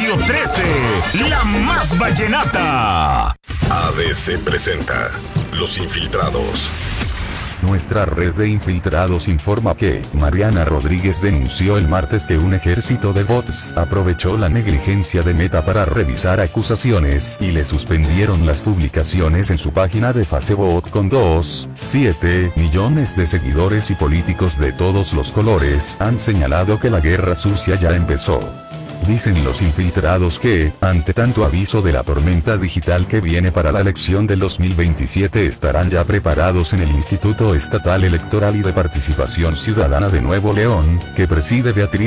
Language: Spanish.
Radio 13, la más vallenata. ABC presenta Los Infiltrados. Nuestra red de infiltrados informa que Mariana Rodríguez denunció el martes que un ejército de bots aprovechó la negligencia de Meta para revisar acusaciones y le suspendieron las publicaciones en su página de Facebook con 2,7 millones de seguidores y políticos de todos los colores han señalado que la guerra sucia ya empezó. Dicen los infiltrados que, ante tanto aviso de la tormenta digital que viene para la elección del 2027, estarán ya preparados en el Instituto Estatal Electoral y de Participación Ciudadana de Nuevo León, que preside Beatriz